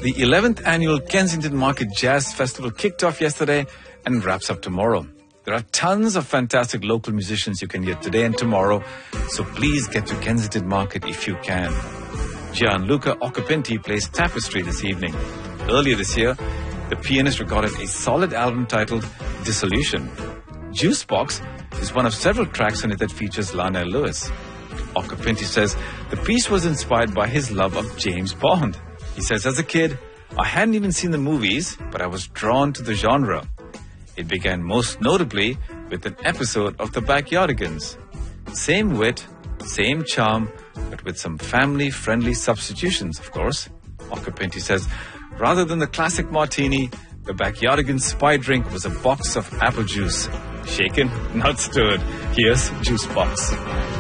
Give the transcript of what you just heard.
The 11th annual Kensington Market Jazz Festival kicked off yesterday and wraps up tomorrow. There are tons of fantastic local musicians you can hear today and tomorrow, so please get to Kensington Market if you can. Gianluca Occhipinti plays Tapestry this evening. Earlier this year, the pianist recorded a solid album titled Dissolution. Juicebox is one of several tracks on it that features Lionel Lewis. Occhipinti says the piece was inspired by his love of James Bond. He says, as a kid, I hadn't even seen the movies, but I was drawn to the genre. It began most notably with an episode of The Backyardigans. Same wit, same charm, but with some family-friendly substitutions, of course. Occhipinti says, rather than the classic martini, the Backyardigans spy drink was a box of apple juice. Shaken, not stirred. Here's Juicebox.